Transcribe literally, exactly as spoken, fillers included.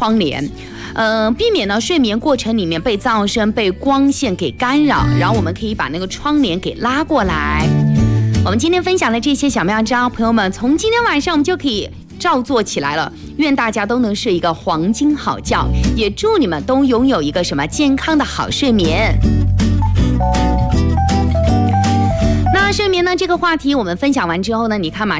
窗帘。呃，避免呢睡眠过程里面被噪声、被光线给干扰，然后我们可以把那个窗帘给拉过来。我们今天分享的这些小妙招，朋友们从今天晚上我们就可以照做起来了。愿大家都能睡一个黄金好觉，也祝你们都拥有一个什么健康的好睡眠。那睡眠呢这个话题我们分享完之后呢，你看嘛。